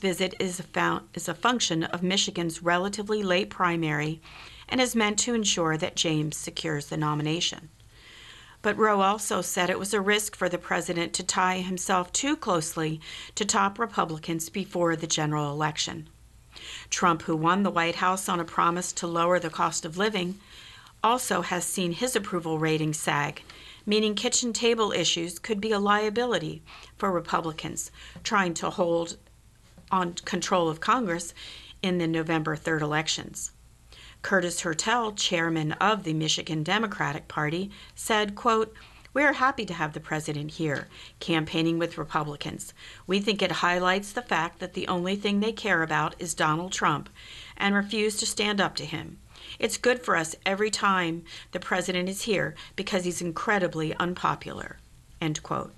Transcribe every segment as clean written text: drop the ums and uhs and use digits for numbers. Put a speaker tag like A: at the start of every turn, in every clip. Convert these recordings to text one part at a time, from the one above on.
A: visit is a function of Michigan's relatively late primary and is meant to ensure that James secures the nomination. But Rowe also said it was a risk for the president to tie himself too closely to top Republicans before the general election. Trump, who won the White House on a promise to lower the cost of living, also has seen his approval rating sag, meaning kitchen table issues could be a liability for Republicans trying to hold on control of Congress in the November 3rd elections. Curtis Hertel, chairman of the Michigan Democratic Party, said, quote, "We are happy to have the president here, campaigning with Republicans. We think it highlights the fact that the only thing they care about is Donald Trump and refuse to stand up to him. It's good for us every time the president is here because he's incredibly unpopular," end quote.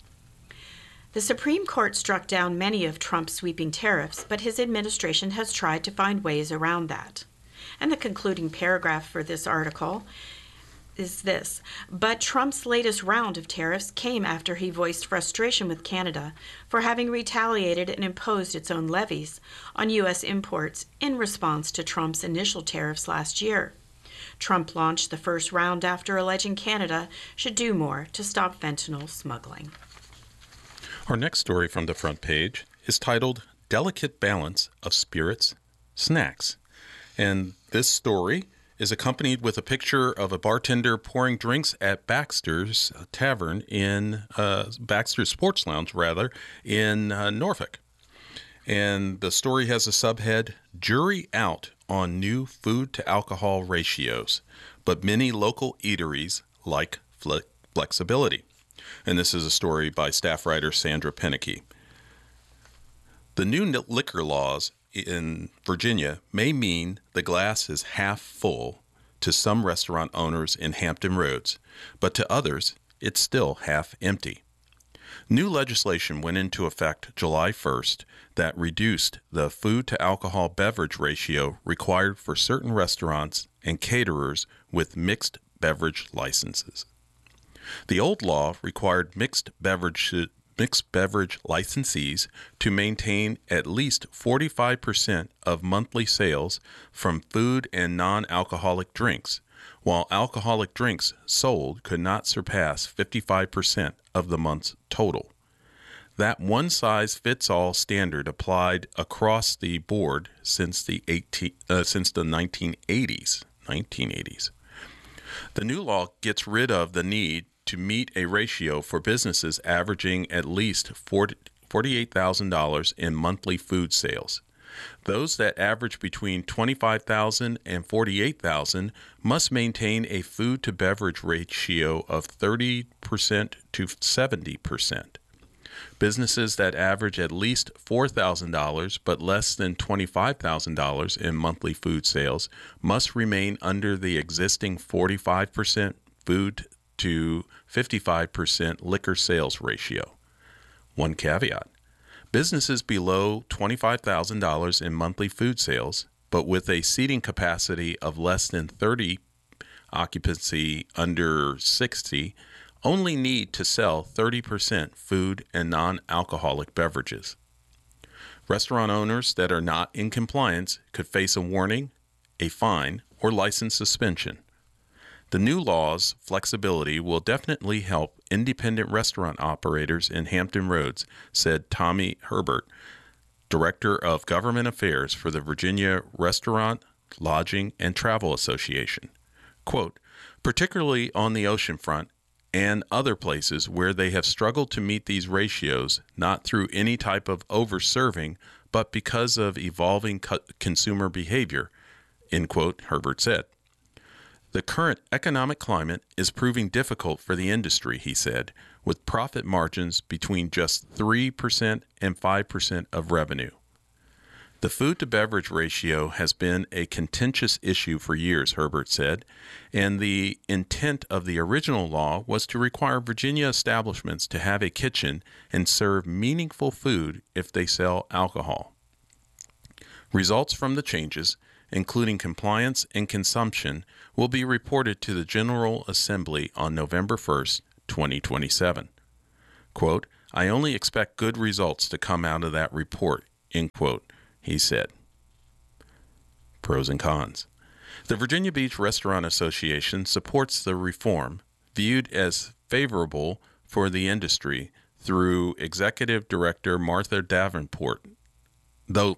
A: The Supreme Court struck down many of Trump's sweeping tariffs, but his administration has tried to find ways around that. And the concluding paragraph for this article is this: "But Trump's latest round of tariffs came after he voiced frustration with Canada for having retaliated and imposed its own levies on U.S. imports in response to Trump's initial tariffs last year. Trump launched the first round after alleging Canada should do more to stop fentanyl smuggling."
B: Our next story from the front page is titled "Delicate Balance of Spirits, Snacks." And this story is accompanied with a picture of a bartender pouring drinks at Baxter's Tavern in Baxter's Sports Lounge, in Norfolk. And the story has a subhead, "Jury Out on New Food to Alcohol Ratios, but Many Local Eateries Like Flexibility." And this is a story by staff writer Sandra Pennicky. The new liquor laws in Virginia may mean the glass is half full to some restaurant owners in Hampton Roads, but to others, it's still half empty. New legislation went into effect July 1st that reduced the food-to-alcohol beverage ratio required for certain restaurants and caterers with mixed beverage licenses. The old law required mixed beverage licensees to maintain at least 45% of monthly sales from food and non-alcoholic drinks, while alcoholic drinks sold could not surpass 55% of the month's total. That one-size-fits-all standard applied across the board since the 1980s. The new law gets rid of the need to meet a ratio for businesses averaging at least $48,000 in monthly food sales. Those that average between $25,000 and $48,000 must maintain a food-to-beverage ratio of 30% to 70%. Businesses that average at least $4,000 but less than $25,000 in monthly food sales must remain under the existing 45% food to 55% liquor sales ratio. One caveat: businesses below $25,000 in monthly food sales, but with a seating capacity of less than 30, occupancy under 60, only need to sell 30% food and non-alcoholic beverages. Restaurant owners that are not in compliance could face a warning, a fine, or license suspension. The new law's flexibility will definitely help independent restaurant operators in Hampton Roads, said Tommy Herbert, Director of Government Affairs for the Virginia Restaurant, Lodging, and Travel Association. Quote, "Particularly on the oceanfront and other places where they have struggled to meet these ratios, not through any type of over-serving, but because of evolving consumer behavior," end quote, Herbert said. "The current economic climate is proving difficult for the industry," he said, with profit margins between just 3% and 5% of revenue. The food-to-beverage ratio has been a contentious issue for years, Herbert said, and the intent of the original law was to require Virginia establishments to have a kitchen and serve meaningful food if they sell alcohol. Results from the changes, including compliance and consumption, will be reported to the General Assembly on November 1st, 2027. Quote, "I only expect good results to come out of that report," end quote, he said. Pros and cons. The Virginia Beach Restaurant Association supports the reform, viewed as favorable for the industry through Executive Director Martha Davenport. Though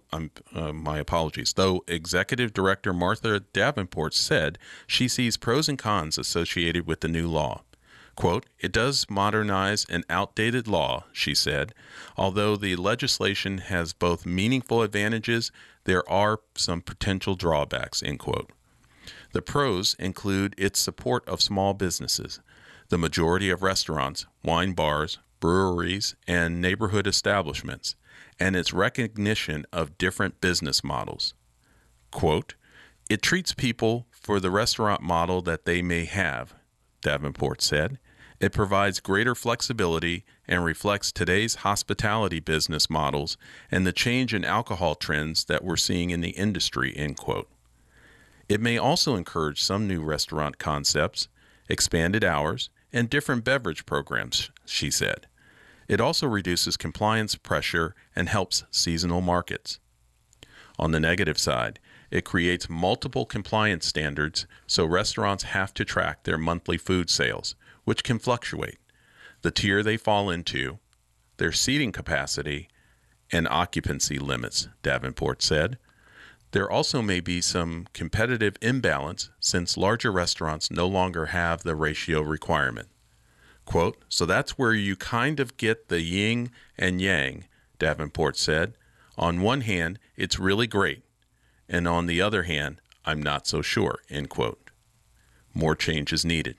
B: Executive Director Martha Davenport said she sees pros and cons associated with the new law. Quote, "It does modernize an outdated law," she said. "Although the legislation has both meaningful advantages, there are some potential drawbacks," end quote. The pros include its support of small businesses, the majority of restaurants, wine bars, breweries, and neighborhood establishments, and its recognition of different business models. Quote, "It treats people for the restaurant model that they may have," Davenport said. "It provides greater flexibility and reflects today's hospitality business models and the change in alcohol trends that we're seeing in the industry," end quote. It may also encourage some new restaurant concepts, expanded hours, and different beverage programs, she said. It also reduces compliance pressure and helps seasonal markets. On the negative side, it creates multiple compliance standards, so restaurants have to track their monthly food sales, which can fluctuate, the tier they fall into, their seating capacity, and occupancy limits, Davenport said. There also may be some competitive imbalance since larger restaurants no longer have the ratio requirement. Quote, "So that's where you kind of get the yin and yang," Davenport said. "On one hand, it's really great, and on the other hand, I'm not so sure," end quote. More change is needed.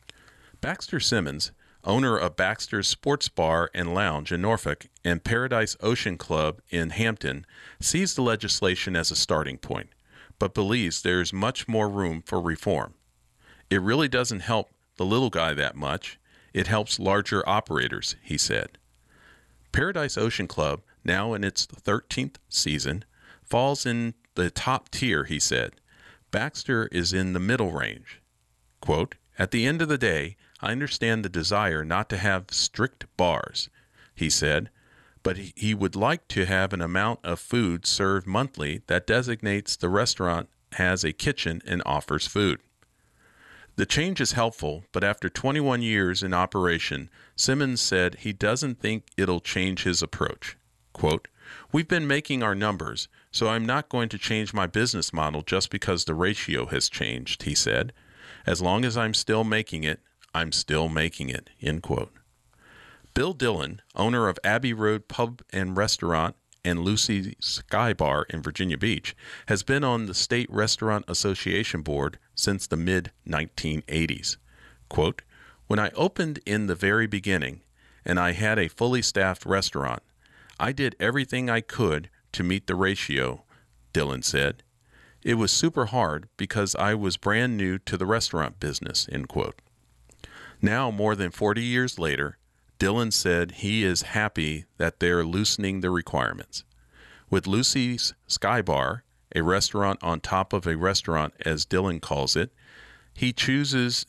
B: Baxter Simmons, owner of Baxter's Sports Bar and Lounge in Norfolk and Paradise Ocean Club in Hampton, sees the legislation as a starting point, but believes there's much more room for reform. "It really doesn't help the little guy that much. It helps larger operators," he said. Paradise Ocean Club, now in its 13th season, falls in the top tier, he said. Baxter is in the middle range. Quote, "At the end of the day, I understand the desire not to have strict bars," he said, "but he would like to have an amount of food served monthly that designates the restaurant has a kitchen and offers food." The change is helpful, but after 21 years in operation, Simmons said he doesn't think it'll change his approach. Quote, "We've been making our numbers, so I'm not going to change my business model just because the ratio has changed," he said. "As long as I'm still making it, I'm still making it," end quote. Bill Dillon, owner of Abbey Road Pub and Restaurant and Lucy's Sky Bar in Virginia Beach, has been on the State Restaurant Association Board since the mid-1980s. Quote, "When I opened in the very beginning, and I had a fully staffed restaurant, I did everything I could to meet the ratio," Dillon said. "It was super hard because I was brand new to the restaurant business," end quote. Now, more than 40 years later, Dillon said he is happy that they're loosening the requirements. With Lucy's Sky Bar, a restaurant on top of a restaurant as Dillon calls it, he chose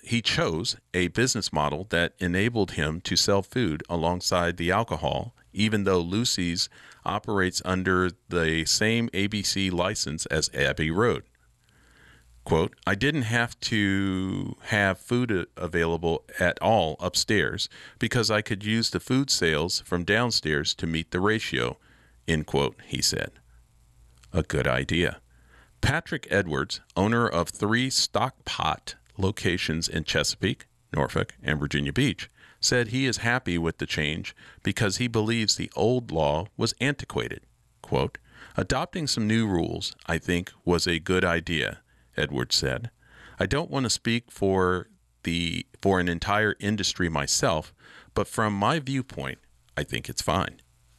B: a business model that enabled him to sell food alongside the alcohol, even though Lucy's operates under the same ABC license as Abbey Road. Quote, "I didn't have to have food available at all upstairs because I could use the food sales from downstairs to meet the ratio," end quote, he said. A good idea. Patrick Edwards, owner of 3 Stock Pot locations in Chesapeake, Norfolk, and Virginia Beach, said he is happy with the change because he believes the old law was antiquated. Quote, "Adopting some new rules, I think, was a good idea," Edwards said. "I don't want to speak for an entire industry myself, but from my viewpoint, I think it's fine."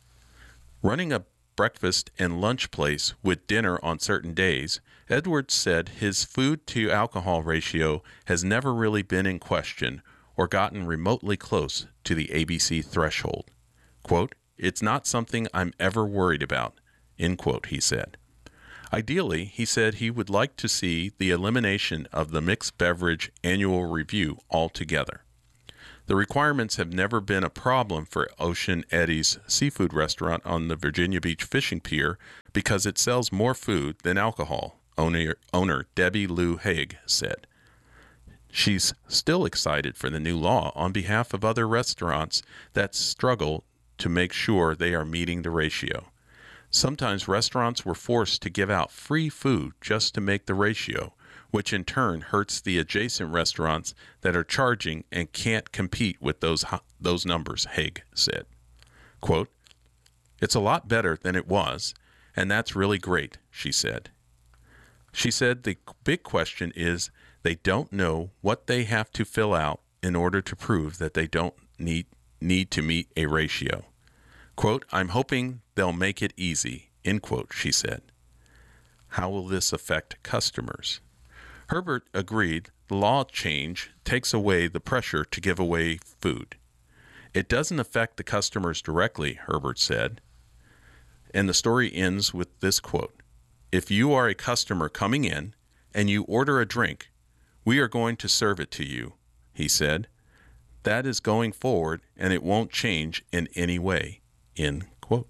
B: Running a breakfast and lunch place with dinner on certain days, Edwards said his food-to-alcohol ratio has never really been in question or gotten remotely close to the ABC threshold. Quote, "It's not something I'm ever worried about," end quote, he said. Ideally, he said he would like to see the elimination of the mixed beverage annual review altogether. The requirements have never been a problem for Ocean Eddy's seafood restaurant on the Virginia Beach fishing pier because it sells more food than alcohol, owner Debbie Lou Haig said. She's still excited for the new law on behalf of other restaurants that struggle to make sure they are meeting the ratio. Sometimes restaurants were forced to give out free food just to make the ratio, which in turn hurts the adjacent restaurants that are charging and can't compete with those numbers, Haig said. Quote, "It's a lot better than it was, and that's really great," she said. She said the big question is they don't know what they have to fill out in order to prove that they don't need to meet a ratio. Quote, "I'm hoping they'll make it easy," end quote, she said. How will this affect customers? Herbert agreed the law change takes away the pressure to give away food. It doesn't affect the customers directly, Herbert said. And the story ends with this quote, "If you are a customer coming in and you order a drink, we are going to serve it to you," he said. That is going forward and it won't change in any way, end quote.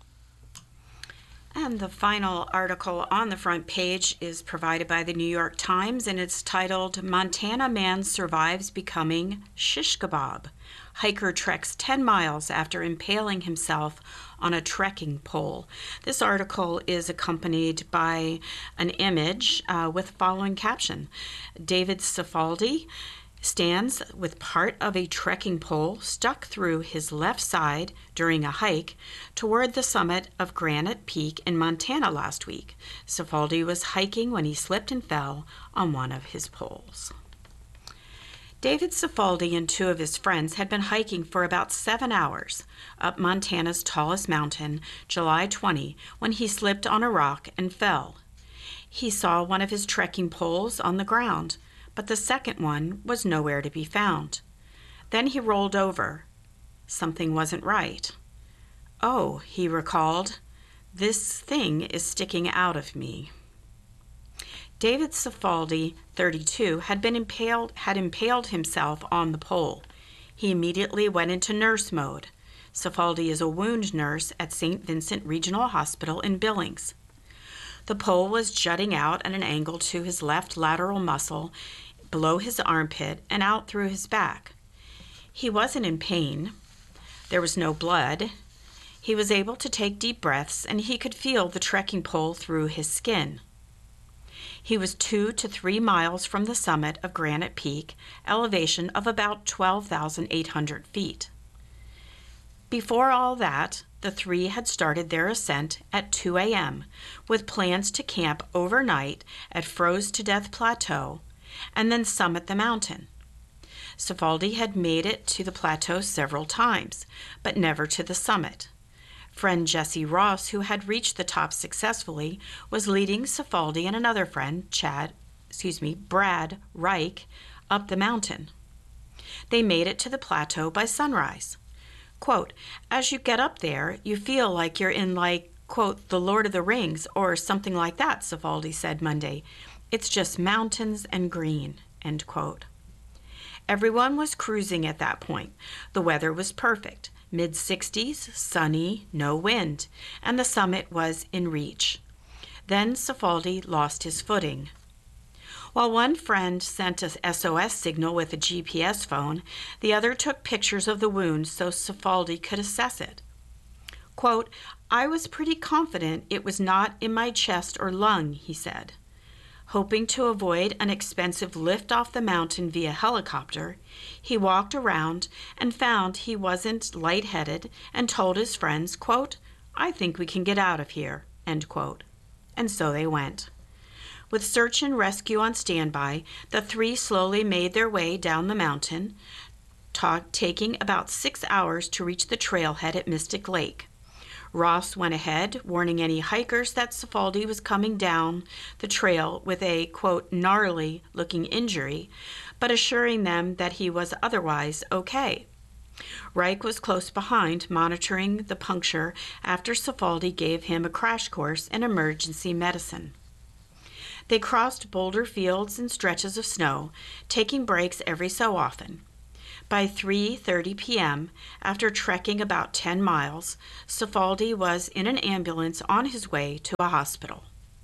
A: And the final article on the front page is provided by the New York Times, and it's titled, "Montana Man Survives Becoming Shish Kebab. Hiker Treks 10 miles after impaling himself on a trekking pole." This article is accompanied by an image with the following caption. David Cifaldi stands with part of a trekking pole stuck through his left side during a hike toward the summit of Granite Peak in Montana last week. Cifaldi was hiking when he slipped and fell on one of his poles. David Cifaldi and two of his friends had been hiking for about 7 hours up Montana's tallest mountain, July 20, when he slipped on a rock and fell. He saw one of his trekking poles on the ground, but the second one was nowhere to be found. Then he rolled over. Something wasn't right. "Oh," he recalled, "this thing is sticking out of me." David Cifaldi, 32, had impaled himself on the pole. He immediately went into nurse mode. Cifaldi is a wound nurse at St. Vincent Regional Hospital in Billings. The pole was jutting out at an angle to his left lateral muscle below his armpit and out through his back. He wasn't in pain. There was no blood. He was able to take deep breaths, and he could feel the trekking pole through his skin. He was 2 to 3 miles from the summit of Granite Peak, elevation of about 12,800 feet. Before all that, the three had started their ascent at 2 a.m. with plans to camp overnight at Froze-to-Death Plateau and then summit the mountain. Cifaldi had made it to the plateau several times, but never to the summit. Friend Jesse Ross, who had reached the top successfully, was leading Cifaldi and another friend, Brad Reich, up the mountain. They made it to the plateau by sunrise. Quote, "As you get up there, you feel like you're in quote, the Lord of the Rings or something like that," Cifaldi said Monday. "It's just mountains and green," end quote. Everyone was cruising at that point. The weather was perfect, mid-60s, sunny, no wind, and the summit was in reach. Then Cifaldi lost his footing. While one friend sent a SOS signal with a GPS phone, the other took pictures of the wound so Cifaldi could assess it. Quote, "I was pretty confident it was not in my chest or lung," he said. Hoping to avoid an expensive lift off the mountain via helicopter, he walked around and found he wasn't lightheaded and told his friends, quote, "I think we can get out of here," end quote. And so they went. With search and rescue on standby, the three slowly made their way down the mountain, taking about 6 hours to reach the trailhead at Mystic Lake. Ross went ahead, warning any hikers that Cifaldi was coming down the trail with a, quote, gnarly-looking injury, but assuring them that he was otherwise okay. Reich was close behind, monitoring the puncture after Cifaldi gave him a crash course in emergency medicine. They crossed boulder fields and stretches of snow, taking breaks every so often. By 3:30 p.m., after trekking about 10 miles, Cifaldi was in an ambulance on his way to a hospital.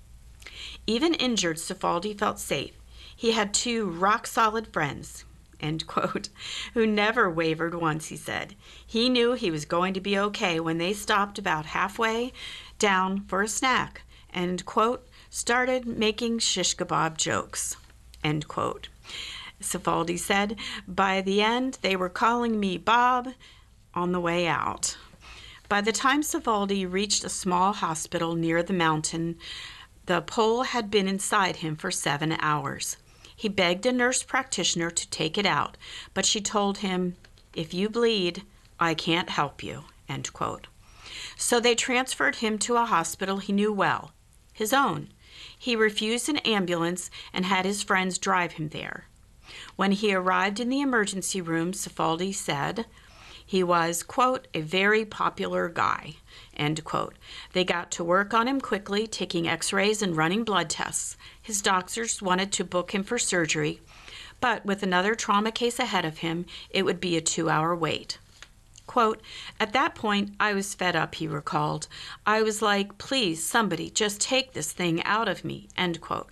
A: Even injured, Cifaldi felt safe. He had two rock-solid friends, end quote, who never wavered once, he said. He knew he was going to be okay when they stopped about halfway down for a snack and, quote, started making shish kebab jokes, end quote. Cifaldi said, by the end, they were calling me Bob on the way out. By the time Cifaldi reached a small hospital near the mountain, the pole had been inside him for 7 hours. He begged a nurse practitioner to take it out, but she told him, if you bleed, I can't help you, end quote. So they transferred him to a hospital he knew well, his own. He refused an ambulance and had his friends drive him there. When he arrived in the emergency room, Cifaldi said he was, quote, a very popular guy, end quote. They got to work on him quickly, taking x-rays and running blood tests. His doctors wanted to book him for surgery, but with another trauma case ahead of him, it would be a 2-hour wait. Quote, at that point, I was fed up, he recalled. I was like, please, somebody, just take this thing out of me, end quote.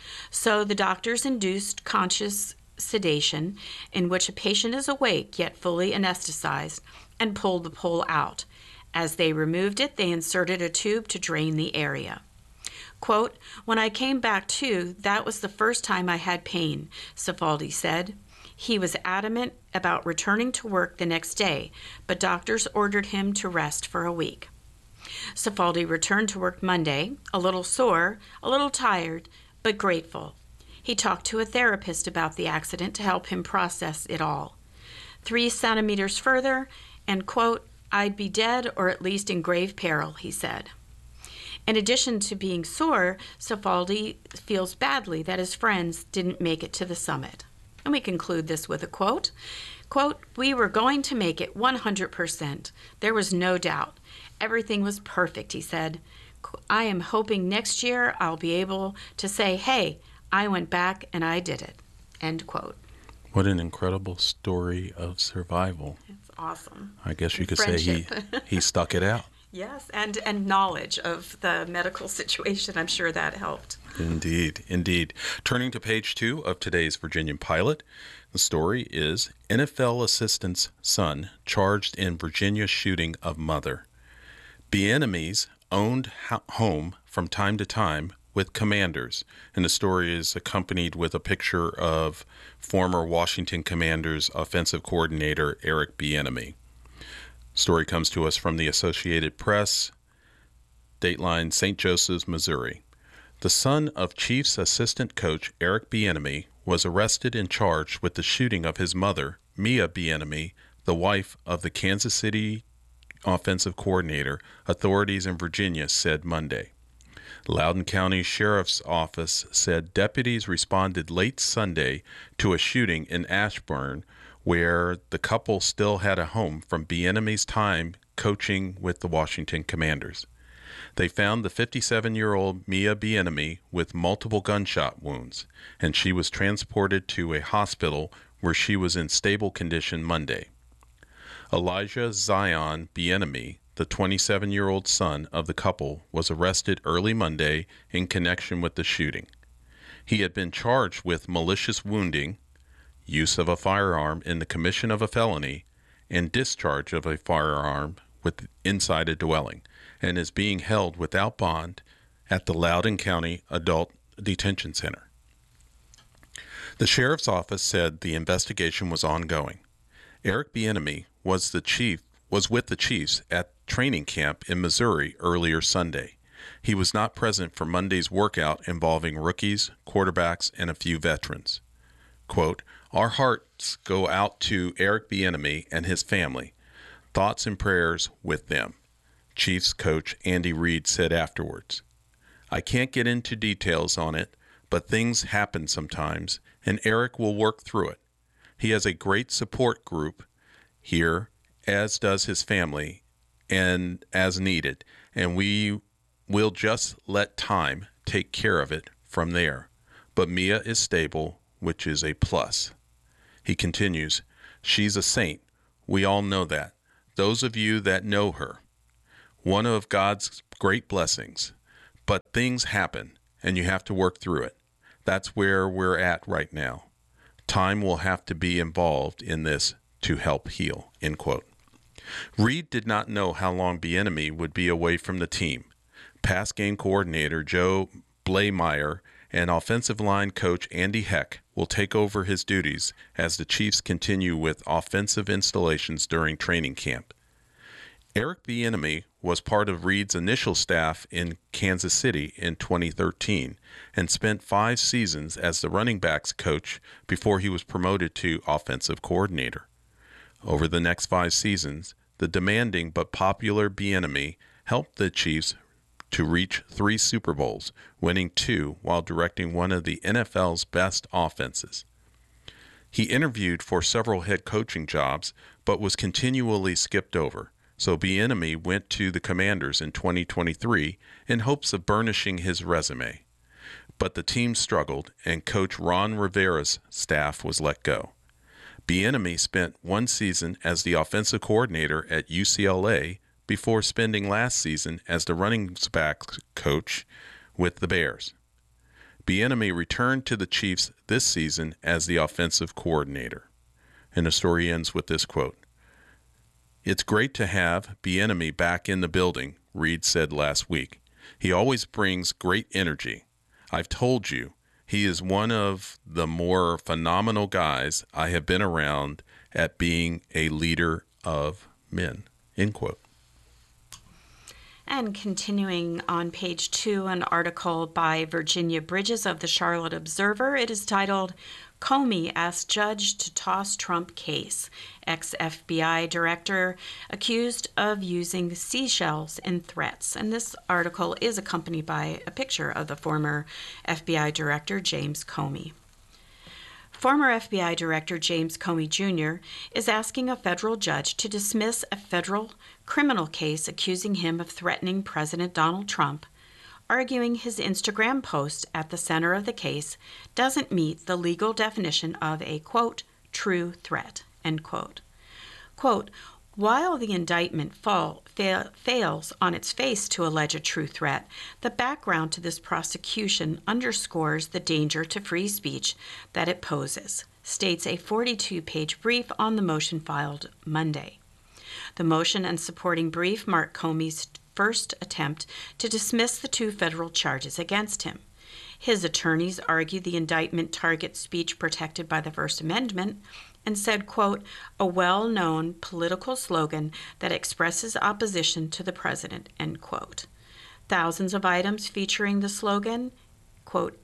A: So the doctors induced conscious sedation, in which a patient is awake yet fully anesthetized, and pulled the pole out. As they removed it, they inserted a tube to drain the area. Quote, when I came back to, that was the first time I had pain, Cifaldi said. He was adamant about returning to work the next day, but doctors ordered him to rest for a week. Cifaldi returned to work Monday, a little sore, a little tired, but grateful. He talked to a therapist about the accident to help him process it all. 3 centimeters further, and, quote, I'd be dead or at least in grave peril, he said. In addition to being sore, Cifaldi feels badly that his friends didn't make it to the summit. And we conclude this with a quote. Quote, we were going to make it 100%. There was no doubt. Everything was perfect, he said. I am hoping next year I'll be able to say, hey, I went back and I did it, end quote.
B: What an incredible story of survival.
A: It's awesome.
B: I guess you could say he stuck it out.
A: Yes, and knowledge of the medical situation. I'm sure that helped.
B: Indeed, indeed. Turning to page 2 of today's Virginian Pilot, the story is NFL assistant's son charged in Virginia shooting of mother. Bieniemy's owned home from time to time with Commanders, and the story is accompanied with a picture of former Washington Commanders offensive coordinator Eric Bieniemy. Story comes to us from the Associated Press, dateline St. Joseph's, Missouri. The son of Chiefs assistant coach Eric Bieniemy was arrested and charged with the shooting of his mother, Mia Bieniemy, the wife of the Kansas City offensive coordinator, authorities in Virginia said Monday. Loudoun County Sheriff's Office said deputies responded late Sunday to a shooting in Ashburn where the couple still had a home from Bieniemy's time coaching with the Washington Commanders. They found the 57-year-old Mia Bieniemy with multiple gunshot wounds, and she was transported to a hospital where she was in stable condition Monday. Elijah Zion Bieniemy, the 27-year-old son of the couple, was arrested early Monday in connection with the shooting. He had been charged with malicious wounding, use of a firearm in the commission of a felony, and discharge of a firearm inside a dwelling, and is being held without bond at the Loudoun County Adult Detention Center. The sheriff's office said the investigation was ongoing. Eric Bieniemy was with the Chiefs at training camp in Missouri earlier Sunday. He was not present for Monday's workout involving rookies, quarterbacks, and a few veterans. Quote, our hearts go out to Eric Bieniemy and his family. Thoughts and prayers with them, Chiefs coach Andy Reid said afterwards. I can't get into details on it, but things happen sometimes, and Eric will work through it. He has a great support group here, as does his family, and as needed, and we will just let time take care of it from there. But Mia is stable, which is a plus. He continues, She's a saint. We all know that. Those of you that know her. One of God's great blessings. But things happen, and you have to work through it. That's where we're at right now. Time will have to be involved in this to help heal, end quote. Reed did not know how long Bieniemy would be away from the team. Pass game coordinator Joe Blaymeyer and offensive line coach Andy Heck will take over his duties as the Chiefs continue with offensive installations during training camp. Eric Bieniemy was part of Reed's initial staff in Kansas City in 2013 and spent 5 seasons as the running backs coach before he was promoted to offensive coordinator. Over the next 5 seasons, the demanding but popular Bieniemy helped the Chiefs to reach 3 Super Bowls, winning 2 while directing one of the NFL's best offenses. He interviewed for several head coaching jobs, but was continually skipped over. So Bieniemy went to the Commanders in 2023 in hopes of burnishing his resume. But the team struggled, and Coach Ron Rivera's staff was let go. Bieniemy spent 1 season as the offensive coordinator at UCLA before spending last season as the running backs coach with the Bears. Bieniemy returned to the Chiefs this season as the offensive coordinator. And the story ends with this quote. "It's great to have Bieniemy back in the building," Reed said last week. "He always brings great energy. I've told you, he is one of the more phenomenal guys I have been around at being a leader of men," end quote.
A: And continuing on page 2, an article by Virginia Bridges of the Charlotte Observer. It is titled, "Comey asks judge to toss Trump case. Ex-FBI director accused of using seashells in threats." And this article is accompanied by a picture of the former FBI director, James Comey. Former FBI Director James Comey Jr. is asking a federal judge to dismiss a federal criminal case accusing him of threatening President Donald Trump, arguing his Instagram post at the center of the case doesn't meet the legal definition of a, quote, true threat, end quote. Quote, "While the indictment fails on its face to allege a true threat, the background to this prosecution underscores the danger to free speech that it poses," states a 42-page brief on the motion filed Monday. The motion and supporting brief mark Comey's first attempt to dismiss the 2 federal charges against him. His attorneys argue the indictment targets speech protected by the First Amendment and said, quote, "a well-known political slogan that expresses opposition to the president," end quote. Thousands of items featuring the slogan, quote,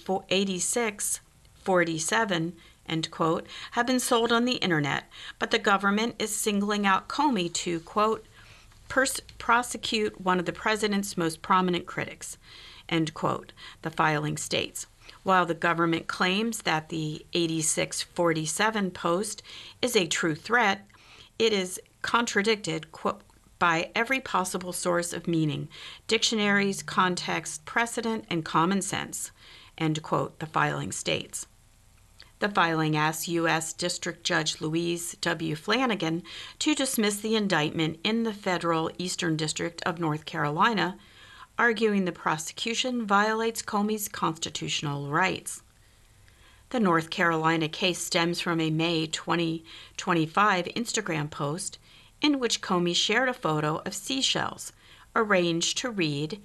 A: 8647, end quote, have been sold on the internet, but the government is singling out Comey to, quote, prosecute one of the president's most prominent critics, end quote, the filing states. While the government claims that the 8647 post is a true threat, it is contradicted, quote, by every possible source of meaning, dictionaries, context, precedent, and common sense, end quote, the filing states. The filing asks U.S. District Judge Louise W. Flanagan to dismiss the indictment in the federal Eastern District of North Carolina, arguing the prosecution violates Comey's constitutional rights. The North Carolina case stems from a May 2025 Instagram post in which Comey shared a photo of seashells arranged to read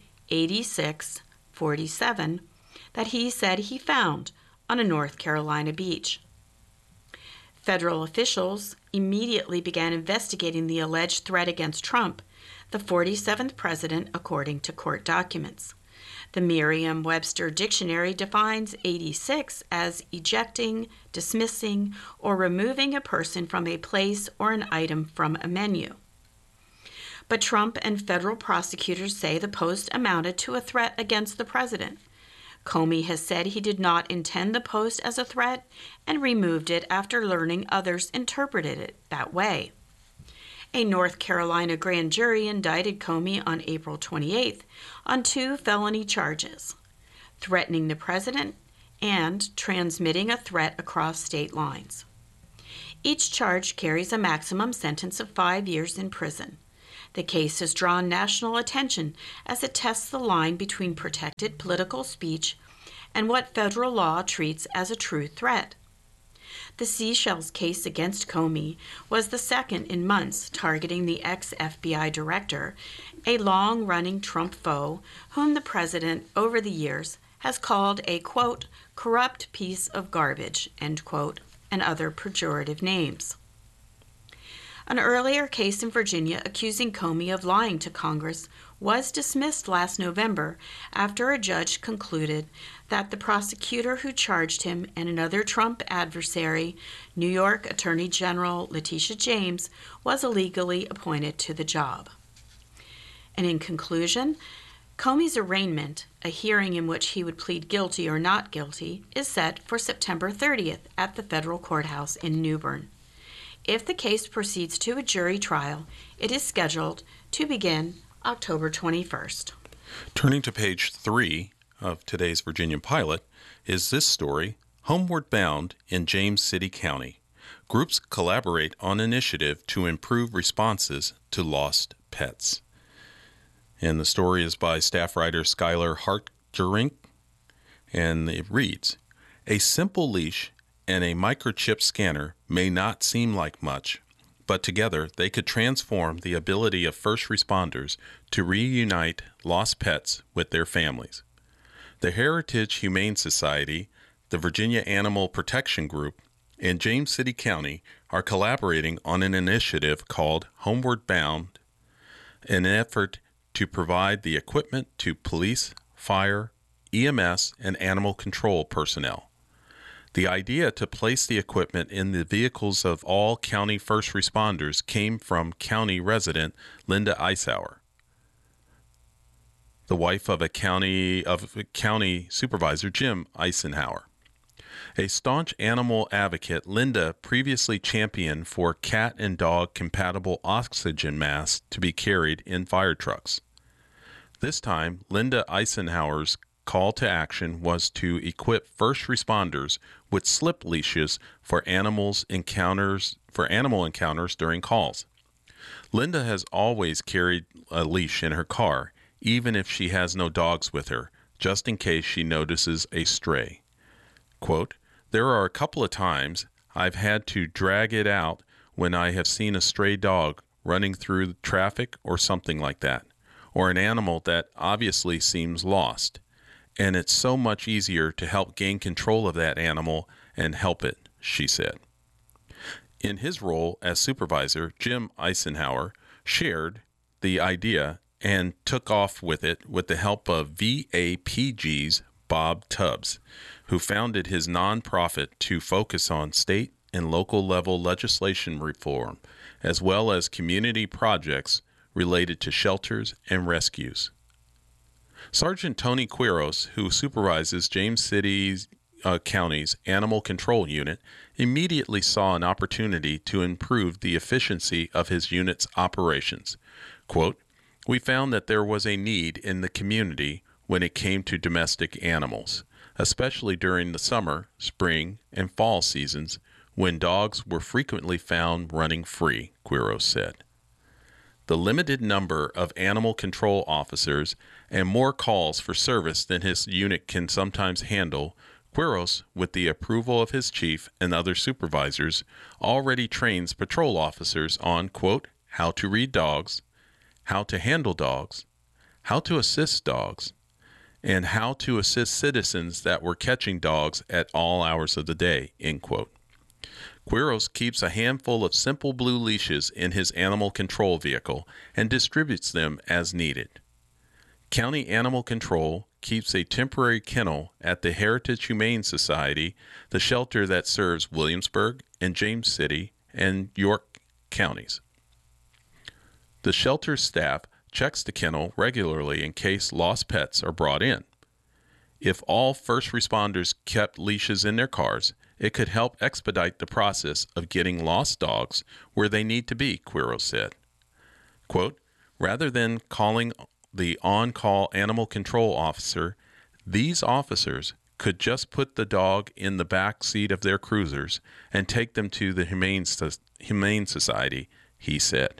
A: 8647 that he said he found on a North Carolina beach. Federal officials immediately began investigating the alleged threat against Trump, the 47th president, according to court documents. The Merriam-Webster dictionary defines 86 as ejecting, dismissing, or removing a person from a place or an item from a menu. But Trump and federal prosecutors say the post amounted to a threat against the president. Comey has said he did not intend the post as a threat and removed it after learning others interpreted it that way. A North Carolina grand jury indicted Comey on April 28th on 2 felony charges, threatening the president and transmitting a threat across state lines. Each charge carries a maximum sentence of 5 years in prison. The case has drawn national attention as it tests the line between protected political speech and what federal law treats as a true threat. The Seychelles case against Comey was the second in months targeting the ex-FBI director, a long-running Trump foe whom the president over the years has called a, quote, corrupt piece of garbage, end quote, and other pejorative names. An earlier case in Virginia accusing Comey of lying to Congress was dismissed last November after a judge concluded that the prosecutor who charged him and another Trump adversary, New York Attorney General Letitia James, was illegally appointed to the job. And in conclusion, Comey's arraignment, a hearing in which he would plead guilty or not guilty, is set for September 30th at the federal courthouse in New Bern. If the case proceeds to a jury trial, it is scheduled to begin October 21st.
B: Turning to page 3 of today's Virginia Pilot is this story, Homeward Bound in James City County. Groups collaborate on initiative to improve responses to lost pets. And the story is by staff writer Skylar Hartgerink, and it reads, a simple leash and a microchip scanner may not seem like much, but together they could transform the ability of first responders to reunite lost pets with their families. The Heritage Humane Society, the Virginia Animal Protection Group, and James City County are collaborating on an initiative called Homeward Bound, an effort to provide the equipment to police, fire, EMS, and animal control personnel. The idea to place the equipment in the vehicles of all county first responders came from county resident Linda Eisauer, the wife of county supervisor Jim Eisenhower. A staunch animal advocate, Linda previously championed for cat and dog compatible oxygen masks to be carried in fire trucks. This time, Linda Eisenhower's call to action was to equip first responders with slip leashes for animal encounters during calls. Linda has always carried a leash in her car, even if she has no dogs with her, just in case she notices a stray. Quote, there are a couple of times I've had to drag it out when I have seen a stray dog running through traffic or something like that, or an animal that obviously seems lost. And it's so much easier to help gain control of that animal and help it, she said. In his role as supervisor, Jim Eisenhower shared the idea and took off with it with the help of VAPG's Bob Tubbs, who founded his nonprofit to focus on state and local level legislation reform, as well as community projects related to shelters and rescues. Sergeant Tony Quiros, who supervises James City County's Animal Control Unit, immediately saw an opportunity to improve the efficiency of his unit's operations. Quote, we found that there was a need in the community when it came to domestic animals, especially during the summer, spring, and fall seasons when dogs were frequently found running free, Quiros said. The limited number of animal control officers and more calls for service than his unit can sometimes handle, Quiros, with the approval of his chief and other supervisors, already trains patrol officers on, quote, how to read dogs, how to handle dogs, how to assist dogs, and how to assist citizens that were catching dogs at all hours of the day, end quote. Quiros keeps a handful of simple blue leashes in his animal control vehicle and distributes them as needed. County Animal Control keeps a temporary kennel at the Heritage Humane Society, the shelter that serves Williamsburg and James City and York counties. The shelter staff checks the kennel regularly in case lost pets are brought in. If all first responders kept leashes in their cars, it could help expedite the process of getting lost dogs where they need to be, Quiros said. Quote, rather than calling the on-call animal control officer, these officers could just put the dog in the back seat of their cruisers and take them to the Humane Society, he said.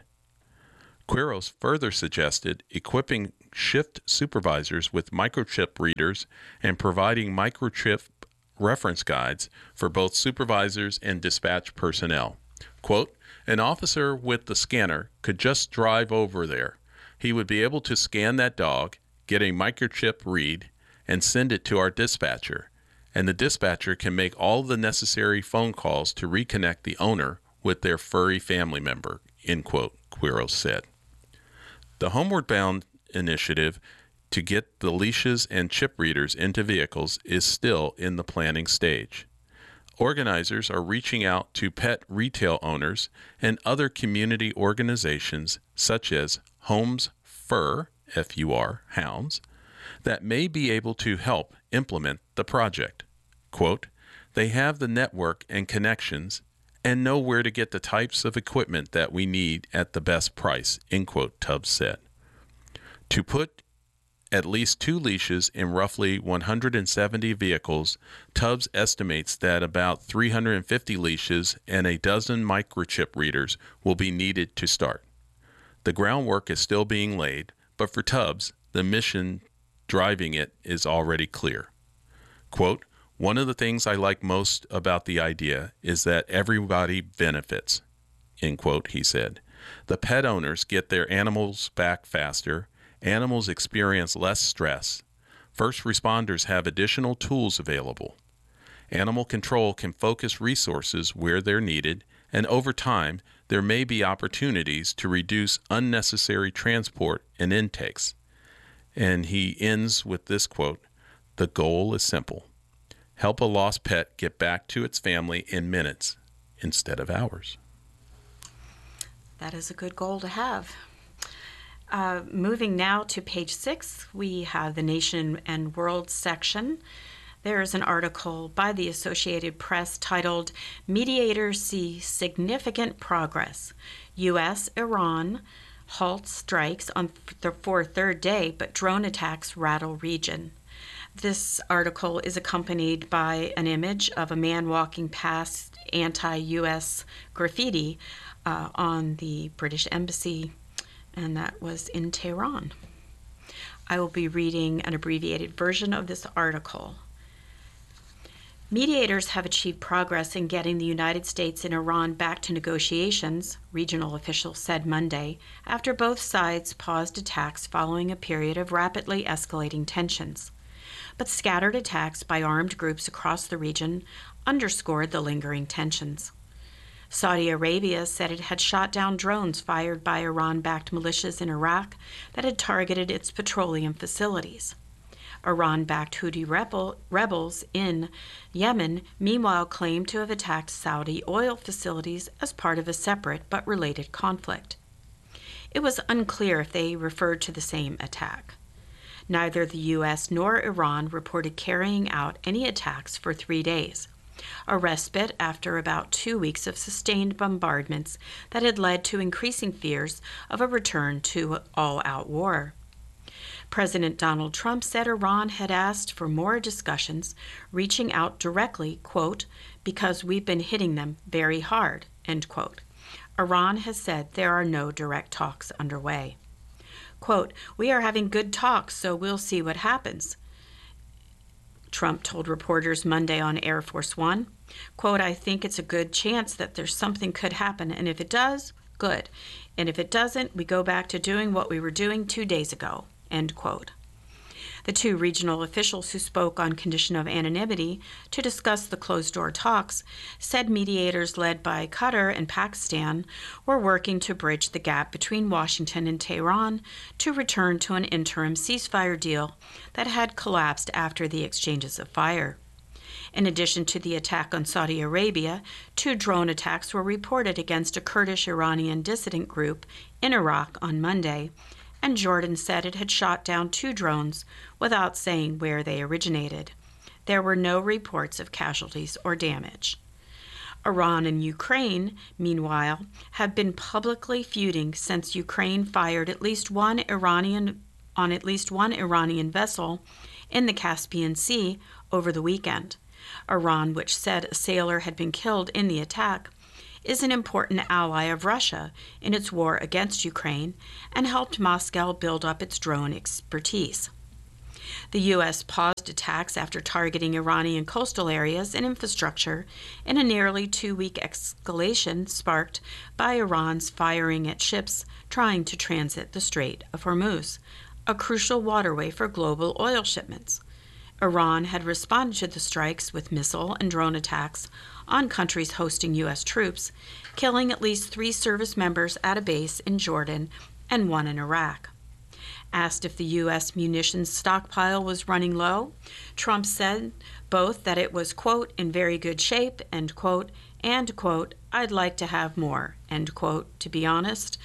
B: Quiros further suggested equipping shift supervisors with microchip readers and providing microchip reference guides for both supervisors and dispatch personnel. Quote, an officer with the scanner could just drive over there. He would be able to scan that dog, get a microchip read, and send it to our dispatcher. And the dispatcher can make all the necessary phone calls to reconnect the owner with their furry family member, end quote, Quiros said. The Homeward Bound initiative to get the leashes and chip readers into vehicles is still in the planning stage. Organizers are reaching out to pet retail owners and other community organizations such as Homes Fur, F-U-R, Hounds, that may be able to help implement the project. Quote, they have the network and connections and know where to get the types of equipment that we need at the best price, end quote, Tubbs said. To put at least 2 leashes in roughly 170 vehicles, Tubbs estimates that about 350 leashes and a dozen microchip readers will be needed to start. The groundwork is still being laid, but for Tubbs, the mission driving it is already clear. Quote, one of the things I like most about the idea is that everybody benefits, end quote, he said. The pet owners get their animals back faster, animals experience less stress, first responders have additional tools available, animal control can focus resources where they're needed, and over time, there may be opportunities to reduce unnecessary transport and intakes. And he ends with this quote, the goal is simple. Help a lost pet get back to its family in minutes instead of hours.
A: That is a good goal to have. Moving now to page 6, we have the Nation and World section. There is an article by the Associated Press titled, Mediators See Significant Progress. U.S.-Iran halts strikes for a third day, but drone attacks rattle region. This article is accompanied by an image of a man walking past anti-U.S. graffiti on the British Embassy, and that was in Tehran. I will be reading an abbreviated version of this article. Mediators have achieved progress in getting the United States and Iran back to negotiations, regional officials said Monday, after both sides paused attacks following a period of rapidly escalating tensions. But scattered attacks by armed groups across the region underscored the lingering tensions. Saudi Arabia said it had shot down drones fired by Iran-backed militias in Iraq that had targeted its petroleum facilities. Iran-backed Houthi rebels in Yemen meanwhile claimed to have attacked Saudi oil facilities as part of a separate but related conflict. It was unclear if they referred to the same attack. Neither the U.S. nor Iran reported carrying out any attacks for 3 days, a respite after about 2 weeks of sustained bombardments that had led to increasing fears of a return to all-out war. President Donald Trump said Iran had asked for more discussions, reaching out directly, quote, because we've been hitting them very hard, end quote. Iran has said there are no direct talks underway. Quote, we are having good talks, so we'll see what happens, Trump told reporters Monday on Air Force One. Quote, I think it's a good chance that there's something could happen, and if it does, good. And if it doesn't, we go back to doing what we were doing 2 days ago, end quote. The 2 regional officials who spoke on condition of anonymity to discuss the closed-door talks said mediators led by Qatar and Pakistan were working to bridge the gap between Washington and Tehran to return to an interim ceasefire deal that had collapsed after the exchanges of fire. In addition to the attack on Saudi Arabia, 2 drone attacks were reported against a Kurdish-Iranian dissident group in Iraq on Monday, and Jordan said it had shot down 2 drones without saying where they originated. There were no reports of casualties or damage. Iran and Ukraine, meanwhile, have been publicly feuding since Ukraine fired on at least one Iranian vessel in the Caspian Sea over the weekend. Iran, which said a sailor had been killed in the attack, is an important ally of Russia in its war against Ukraine and helped Moscow build up its drone expertise. The U.S. paused attacks after targeting Iranian coastal areas and infrastructure in a nearly 2-week escalation sparked by Iran's firing at ships trying to transit the Strait of Hormuz, a crucial waterway for global oil shipments. Iran had responded to the strikes with missile and drone attacks on countries hosting U.S. troops, killing at least 3 service members at a base in Jordan and 1 in Iraq. Asked if the U.S. munitions stockpile was running low, Trump said both that it was, quote, in very good shape, end quote, and, quote, I'd like to have more, end quote, to be honest,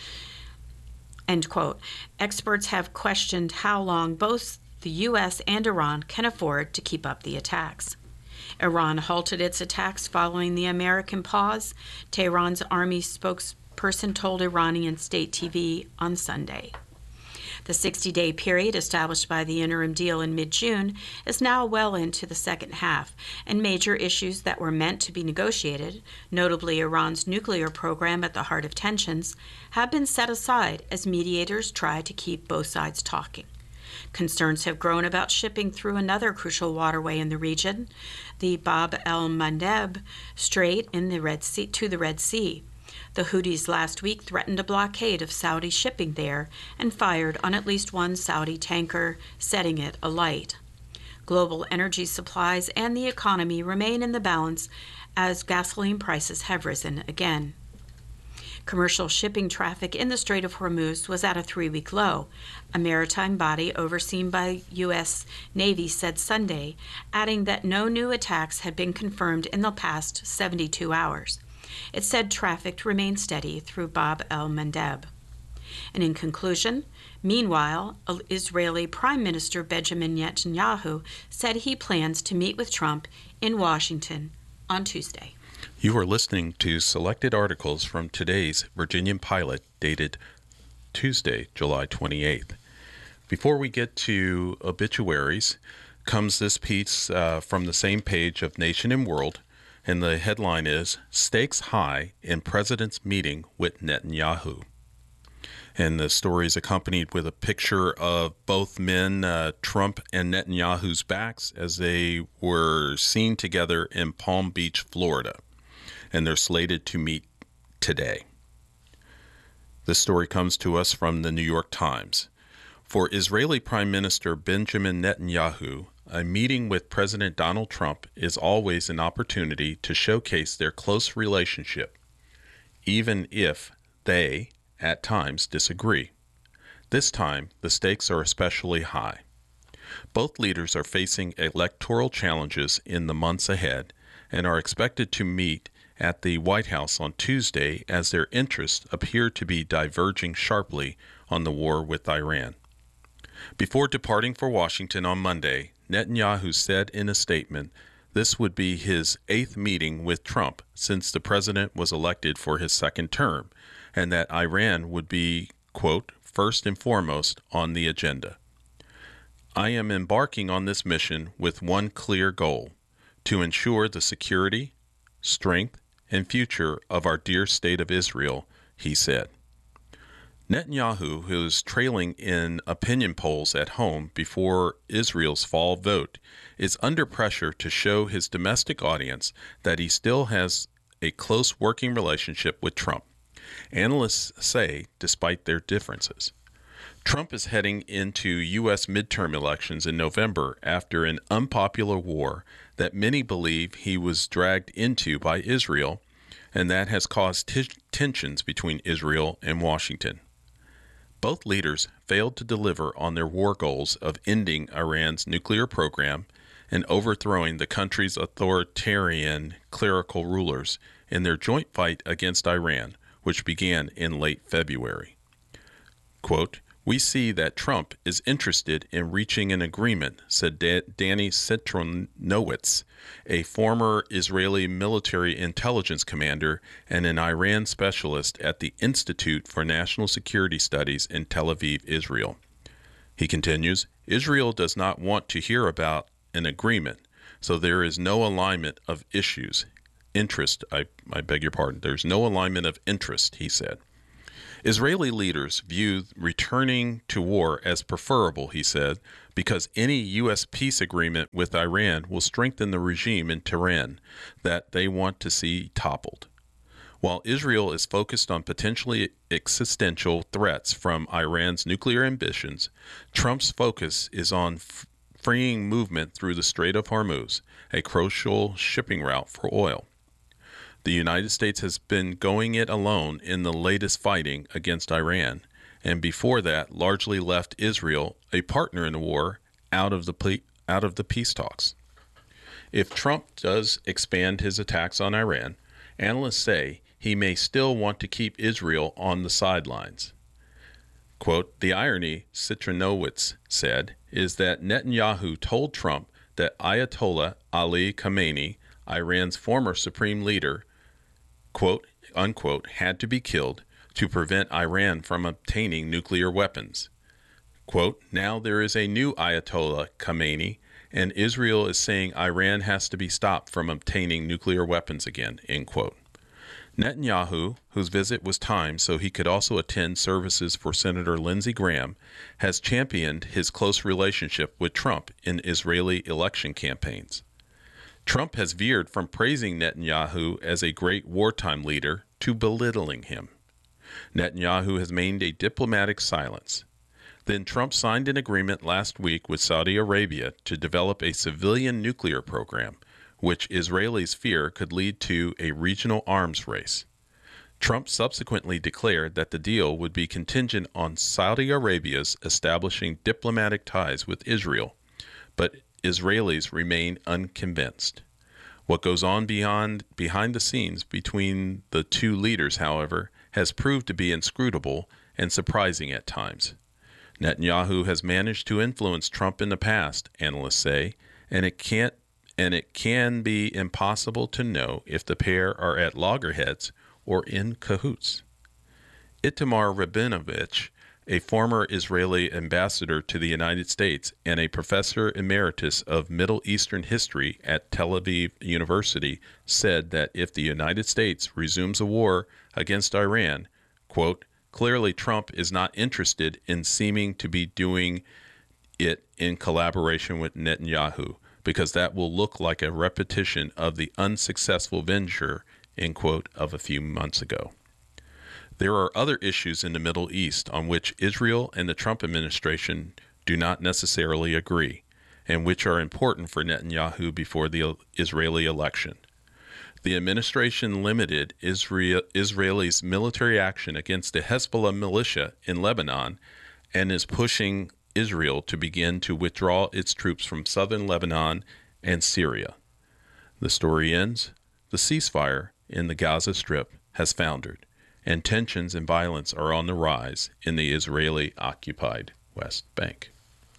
A: end quote. Experts have questioned how long both the U.S. and Iran can afford to keep up the attacks. Iran halted its attacks following the American pause, Tehran's army spokesperson told Iranian state TV on Sunday. The 60-day period established by the interim deal in mid-June is now well into the second half, and major issues that were meant to be negotiated, notably Iran's nuclear program at the heart of tensions, have been set aside as mediators try to keep both sides talking. Concerns have grown about shipping through another crucial waterway in the region, the Bab el-Mandeb Strait in the Red Sea, to the Red Sea. The Houthis last week threatened a blockade of Saudi shipping there and fired on at least 1 Saudi tanker, setting it alight. Global energy supplies and the economy remain in the balance as gasoline prices have risen again. Commercial shipping traffic in the Strait of Hormuz was at a 3-week low, a maritime body overseen by U.S. Navy said Sunday, adding that no new attacks had been confirmed in the past 72 hours. It said traffic remained steady through Bab el-Mandeb. And in conclusion, meanwhile, Israeli Prime Minister Benjamin Netanyahu said he plans to meet with Trump in Washington on Tuesday.
B: You are listening to selected articles from today's Virginian Pilot, dated Tuesday, July 28th. Before we get to obituaries, comes this piece from the same page of Nation and World, and the headline is, Stakes High in President's Meeting with Netanyahu. And the story is accompanied with a picture of both men, Trump and Netanyahu's backs, as they were seen together in Palm Beach, Florida. And they're slated to meet today. This story comes to us from the New York Times. For Israeli Prime Minister Benjamin Netanyahu, a meeting with President Donald Trump is always an opportunity to showcase their close relationship, even if they, at times, disagree. This time, the stakes are especially high. Both leaders are facing electoral challenges in the months ahead and are expected to meet at the White House on Tuesday as their interests appear to be diverging sharply on the war with Iran. Before departing for Washington on Monday, Netanyahu said in a statement this would be his 8th meeting with Trump since the president was elected for his 2nd term, and that Iran would be, quote, first and foremost on the agenda. I am embarking on this mission with one clear goal, to ensure the security, strength, and future of our dear state of Israel, he said. Netanyahu, who is trailing in opinion polls at home before Israel's fall vote, is under pressure to show his domestic audience that he still has a close working relationship with Trump. Analysts say, despite their differences. Trump is heading into U.S. midterm elections in November after an unpopular war that many believe he was dragged into by Israel, and that has caused tensions between Israel and Washington. Both leaders failed to deliver on their war goals of ending Iran's nuclear program and overthrowing the country's authoritarian clerical rulers in their joint fight against Iran, which began in late February. Quote, we see that Trump is interested in reaching an agreement, said Danny Citronowitz, a former Israeli military intelligence commander and an Iran specialist at the Institute for National Security Studies in Tel Aviv, Israel. He continues, Israel does not want to hear about an agreement, so there is no alignment of interest, I beg your pardon, there's no alignment of interest, he said. Israeli leaders view returning to war as preferable, he said, because any U.S. peace agreement with Iran will strengthen the regime in Tehran that they want to see toppled. While Israel is focused on potentially existential threats from Iran's nuclear ambitions, Trump's focus is on freeing movement through the Strait of Hormuz, a crucial shipping route for oil. The United States has been going it alone in the latest fighting against Iran, and before that largely left Israel, a partner in the war, out of the peace talks. If Trump does expand his attacks on Iran, analysts say he may still want to keep Israel on the sidelines. Quote, the irony, Citronowitz said, is that Netanyahu told Trump that Ayatollah Ali Khamenei, Iran's former supreme leader, quote, unquote, had to be killed to prevent Iran from obtaining nuclear weapons. Quote, now there is a new Ayatollah Khamenei, and Israel is saying Iran has to be stopped from obtaining nuclear weapons again, end quote. Netanyahu, whose visit was timed so he could also attend services for Senator Lindsey Graham, has championed his close relationship with Trump in Israeli election campaigns. Trump has veered from praising Netanyahu as a great wartime leader to belittling him. Netanyahu has maintained a diplomatic silence. Then Trump signed an agreement last week with Saudi Arabia to develop a civilian nuclear program, which Israelis fear could lead to a regional arms race. Trump subsequently declared that the deal would be contingent on Saudi Arabia's establishing diplomatic ties with Israel, but Israelis remain unconvinced. What goes on behind the scenes between the two leaders, however, has proved to be inscrutable and surprising at times. Netanyahu has managed to influence Trump in the past, analysts say, and it can be impossible to know if the pair are at loggerheads or in cahoots. Itamar Rabinovich, a former Israeli ambassador to the United States and a professor emeritus of Middle Eastern history at Tel Aviv University, said that if the United States resumes a war against Iran, quote, clearly Trump is not interested in seeming to be doing it in collaboration with Netanyahu, because that will look like a repetition of the unsuccessful venture, end quote, of a few months ago. There are other issues in the Middle East on which Israel and the Trump administration do not necessarily agree, and which are important for Netanyahu before the Israeli election. The administration limited Israel's military action against the Hezbollah militia in Lebanon and is pushing Israel to begin to withdraw its troops from southern Lebanon and Syria. The story ends, the ceasefire in the Gaza Strip has foundered, and tensions and violence are on the rise in the Israeli-occupied West Bank.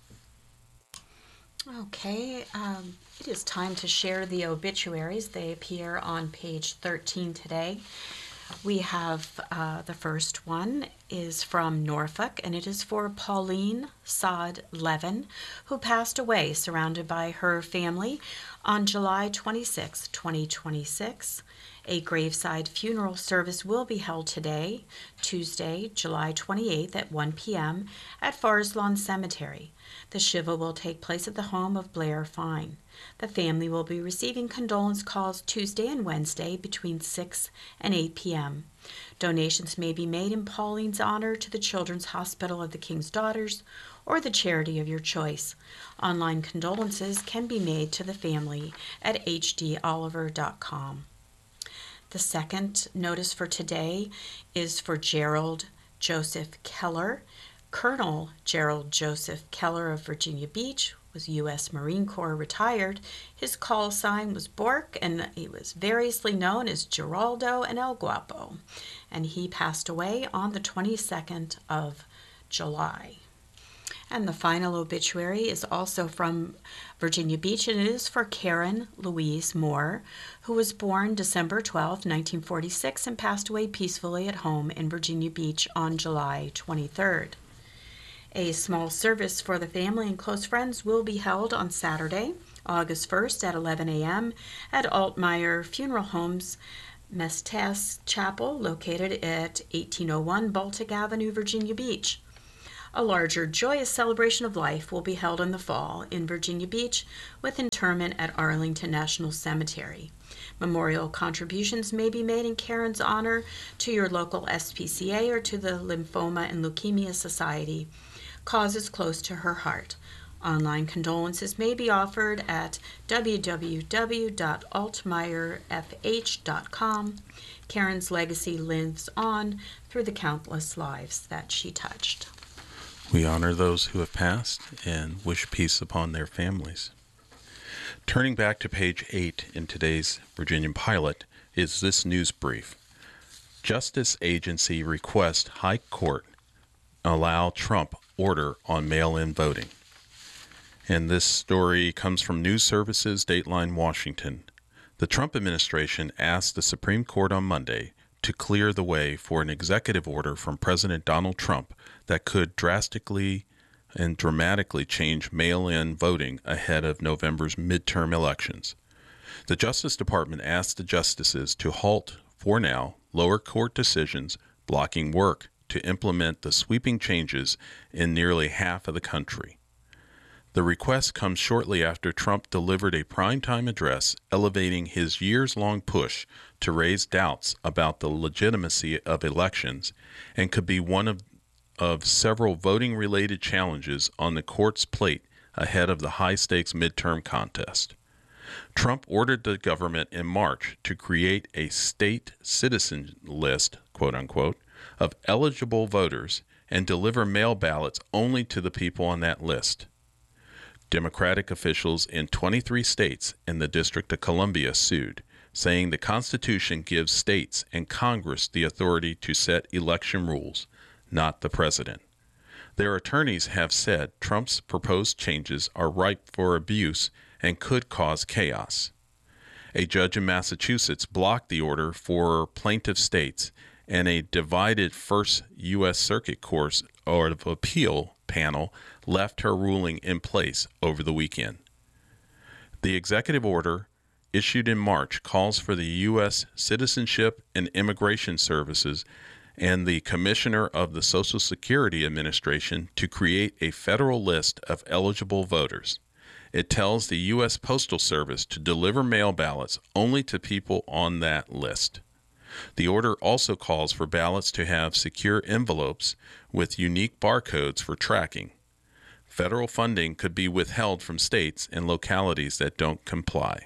A: Okay, it is time to share the obituaries. They appear on page 13 today. We have the first one is from Norfolk, and it is for Pauline Saad Levin, who passed away surrounded by her family on July 26, 2026. A graveside funeral service will be held today, Tuesday, July 28th at 1 p.m. at Forest Lawn Cemetery. The Shiva will take place at the home of Blair Fine. The family will be receiving condolence calls Tuesday and Wednesday between 6 and 8 p.m. Donations may be made in Pauline's honor to the Children's Hospital of the King's Daughters or the charity of your choice. Online condolences can be made to the family at hdoliver.com. The second notice for today is for Gerald Joseph Keller. Colonel Gerald Joseph Keller of Virginia Beach was U.S. Marine Corps retired. His call sign was Bork, and he was variously known as Geraldo and El Guapo. And he passed away on the 22nd of July. And the final obituary is also from Virginia Beach, and it is for Karen Louise Moore, who was born December 12, 1946, and passed away peacefully at home in Virginia Beach on July 23rd. A small service for the family and close friends will be held on Saturday, August 1st at 11 a.m. at Altmeyer Funeral Home's Mestas Chapel, located at 1801 Baltic Avenue, Virginia Beach. A larger, joyous celebration of life will be held in the fall in Virginia Beach with interment at Arlington National Cemetery. Memorial contributions may be made in Karen's honor to your local SPCA or to the Lymphoma and Leukemia Society, causes close to her heart. Online condolences may be offered at www.altmeyerfh.com. Karen's legacy lives on through the countless lives that she touched.
B: We honor those who have passed and wish peace upon their families. Turning back to page 8 in today's Virginian Pilot is this news brief. Justice Agency requests High Court allow Trump order on mail-in voting. And this story comes from News Services, Dateline, Washington. The Trump administration asked the Supreme Court on Monday to clear the way for an executive order from President Donald Trump that could drastically and dramatically change mail-in voting ahead of November's midterm elections. The Justice Department asked the justices to halt, for now, lower court decisions blocking work to implement the sweeping changes in nearly half of the country. The request comes shortly after Trump delivered a primetime address elevating his years-long push to raise doubts about the legitimacy of elections and could be one of several voting-related challenges on the court's plate ahead of the high-stakes midterm contest. Trump ordered the government in March to create a state citizen list, quote-unquote, of eligible voters and deliver mail ballots only to the people on that list. Democratic officials in 23 states and the District of Columbia sued, saying the Constitution gives states and Congress the authority to set election rules, not the president. Their attorneys have said Trump's proposed changes are ripe for abuse and could cause chaos. A judge in Massachusetts blocked the order for plaintiff states, and a divided First U.S. Circuit Court of Appeal panel left her ruling in place over the weekend. The executive order issued in March calls for the U.S. Citizenship and Immigration Services and the Commissioner of the Social Security Administration to create a federal list of eligible voters. It tells the U.S. Postal Service to deliver mail ballots only to people on that list. The order also calls for ballots to have secure envelopes with unique barcodes for tracking. Federal funding could be withheld from states and localities that don't comply.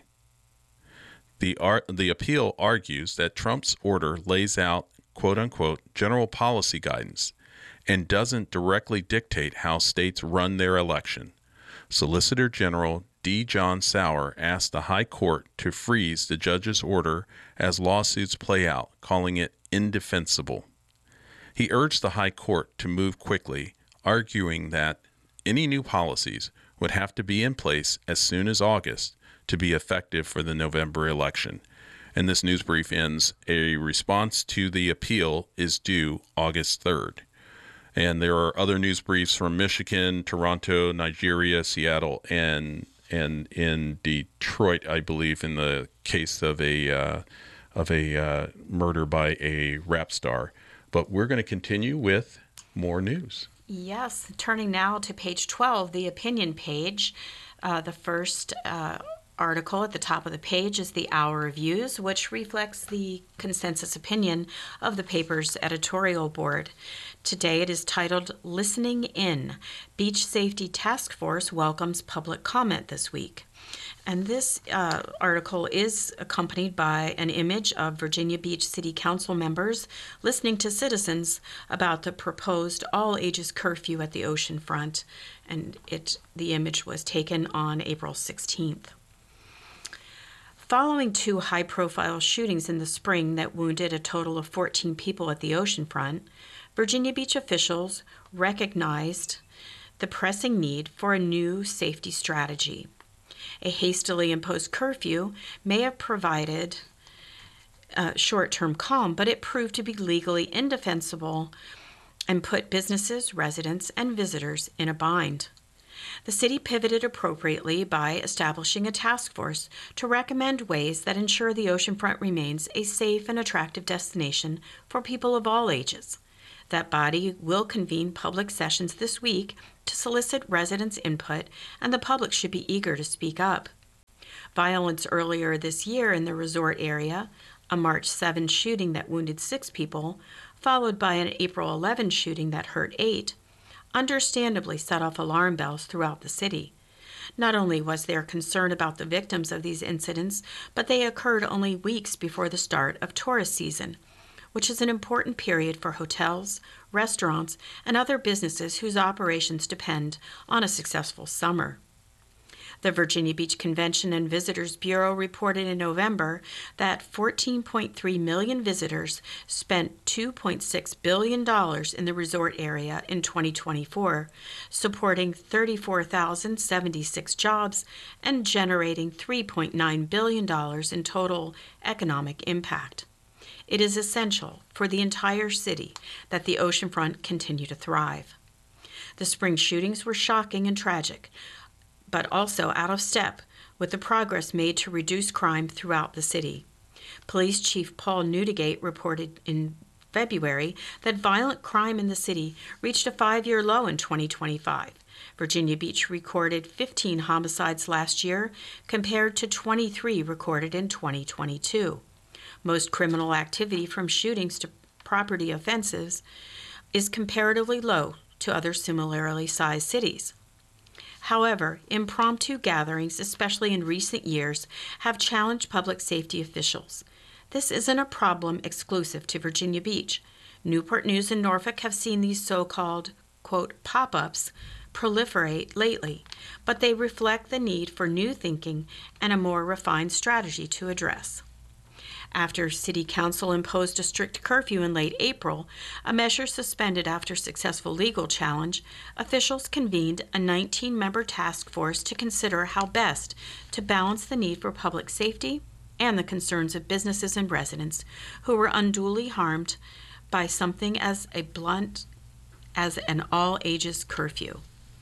B: The appeal argues that Trump's order lays out, quote-unquote, general policy guidance and doesn't directly dictate how states run their election. Solicitor General D. John Sauer asked the High Court to freeze the judge's order as lawsuits play out, calling it indefensible. He urged the High Court to move quickly, arguing that any new policies would have to be in place as soon as August to be effective for the November election. And this news brief ends, a response to the appeal is due August 3rd. And there are other news briefs from Michigan, Toronto, Nigeria, Seattle, and in Detroit, I believe, in the case of a murder by a rap star. But we're going to continue with more news.
A: Yes, turning now to page 12, the opinion page. The first article at the top of the page is the Hour Reviews, which reflects the consensus opinion of the paper's editorial board. Today it is titled, Listening In. Beach Safety Task Force welcomes public comment this week. And this article is accompanied by an image of Virginia Beach City Council members listening to citizens about the proposed all-ages curfew at the ocean front. And the image was taken on April 16th. Following two high-profile shootings in the spring that wounded a total of 14 people at the oceanfront, Virginia Beach officials recognized the pressing need for a new safety strategy. A hastily imposed curfew may have provided short-term calm, but it proved to be legally indefensible and put businesses, residents, and visitors in a bind. The city pivoted appropriately by establishing a task force to recommend ways that ensure the oceanfront remains a safe and attractive destination for people of all ages. That body will convene public sessions this week to solicit residents' input, and the public should be eager to speak up. Violence earlier this year in the resort area, a March 7 shooting that wounded 6 people, followed by an April 11 shooting that hurt 8, understandably set off alarm bells throughout the city. Not only was there concern about the victims of these incidents, but they occurred only weeks before the start of tourist season, which is an important period for hotels, restaurants, and other businesses whose operations depend on a successful summer. The Virginia Beach Convention and Visitors Bureau reported in November that 14.3 million visitors spent $2.6 billion in the resort area in 2024, supporting 34,076 jobs and generating $3.9 billion in total economic impact. It is essential for the entire city that the oceanfront continue to thrive. The spring shootings were shocking and tragic, but also out of step with the progress made to reduce crime throughout the city. Police Chief Paul Newdigate reported in February that violent crime in the city reached a 5-year low in 2025. Virginia Beach recorded 15 homicides last year compared to 23 recorded in 2022. Most criminal activity, from shootings to property offenses, is comparatively low to other similarly sized cities. However, impromptu gatherings, especially in recent years, have challenged public safety officials. This isn't a problem exclusive to Virginia Beach. Newport News and Norfolk have seen these so-called, quote, pop-ups proliferate lately, but they reflect the need for new thinking and a more refined strategy to address. After City Council imposed a strict curfew in late April, a measure suspended after successful legal challenge, officials convened a 19-member task force to consider how best to balance the need for public safety and the concerns of businesses and residents who were unduly harmed by something as blunt as an all-ages curfew.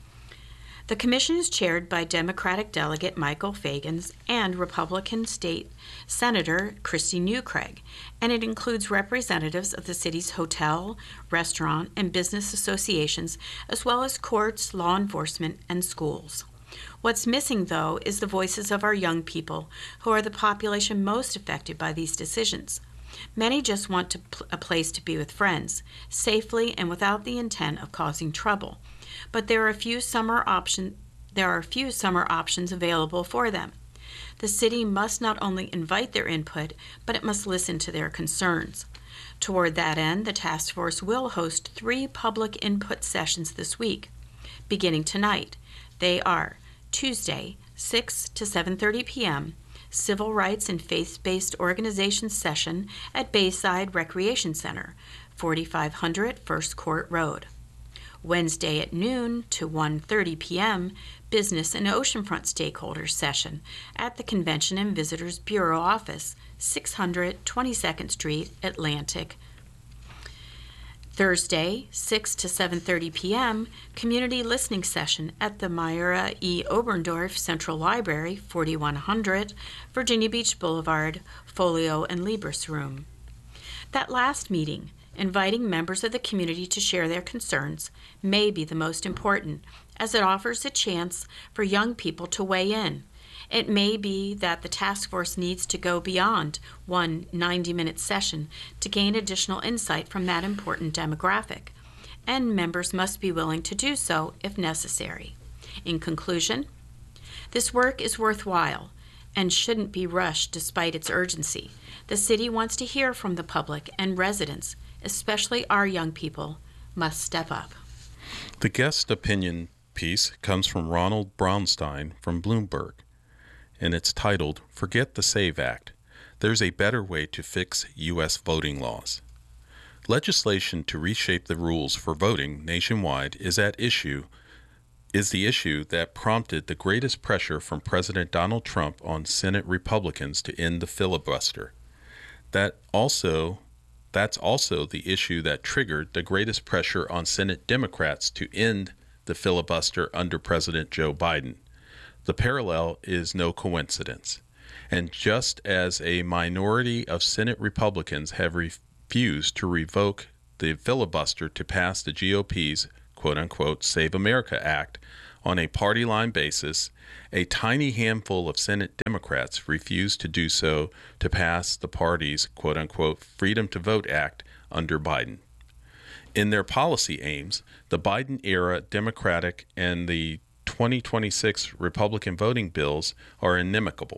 A: The commission is chaired by Democratic Delegate Michael Fagans and Republican State Senator Christy Newcraig, and it includes representatives of the city's hotel, restaurant, and business associations, as well as courts, law enforcement, and schools. What's missing, though, is the voices of our young people, who are the population most affected by these decisions. Many just want a place to be with friends, safely and without the intent of causing trouble. But there are a few summer options available for them. The city must not only invite their input, but it must listen to their concerns. Toward that end, the task force will host 3 public input sessions this week, beginning tonight. They are Tuesday, 6 to 7:30 p.m., Civil Rights and Faith-Based Organizations session at Bayside Recreation Center, 4500 First Court Road. Wednesday at noon to 1:30 p.m., Business and Oceanfront Stakeholders Session at the Convention and Visitors Bureau Office, 600 22nd Street, Atlantic. Thursday, 6 to 7:30 p.m., Community Listening Session at the Myra E. Oberndorf Central Library, 4100 Virginia Beach Boulevard, Folio and Libris Room. That last meeting, inviting members of the community to share their concerns, may be the most important, as it offers a chance for young people to weigh in. It may be that the task force needs to go beyond one 90-minute session to gain additional insight from that important demographic, and members must be willing to do so if necessary. In conclusion, this work is worthwhile and shouldn't be rushed despite its urgency. The city wants to hear from the public, and residents, especially our young people, must step up.
B: The guest opinion piece comes from Ronald Braunstein from Bloomberg, and it's titled, Forget the SAVE Act. There's a better way to fix U.S. voting laws. Legislation to reshape the rules for voting nationwide is the issue that prompted the greatest pressure from President Donald Trump on Senate Republicans to end the filibuster. That also That's also the issue that triggered the greatest pressure on Senate Democrats to end the filibuster under President Joe Biden. The parallel is no coincidence. And just as a minority of Senate Republicans have refused to revoke the filibuster to pass the GOP's quote-unquote Save America Act on a party line basis, a tiny handful of Senate Democrats refused to do so to pass the party's quote-unquote Freedom to Vote Act under Biden. In their policy aims, the Biden-era Democratic and the 2026 Republican voting bills are inimical.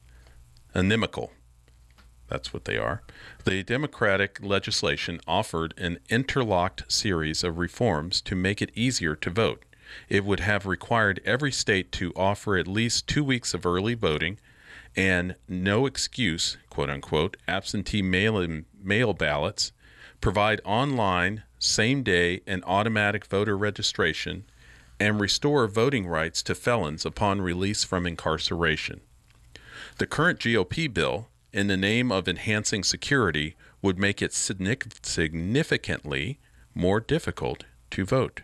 B: That's what they are. The Democratic legislation offered an interlocked series of reforms to make it easier to vote. It would have required every state to offer at least 2 weeks of early voting and no excuse, quote unquote, absentee mail ballots, provide online, same day, and automatic voter registration, and restore voting rights to felons upon release from incarceration. The current GOP bill, in the name of enhancing security, would make it significantly more difficult to vote.